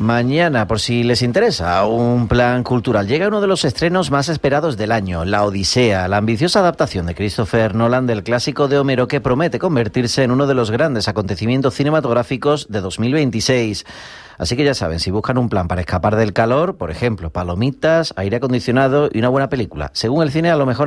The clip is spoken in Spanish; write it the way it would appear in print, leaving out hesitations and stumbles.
Mañana, por si les interesa, un plan cultural. Llega uno de los estrenos más esperados del año, La Odisea, la ambiciosa adaptación de Christopher Nolan del clásico de Homero que promete convertirse en uno de los grandes acontecimientos cinematográficos de 2026. Así que ya saben, si buscan un plan para escapar del calor, por ejemplo, palomitas, aire acondicionado y una buena película. Según el cine, a lo mejor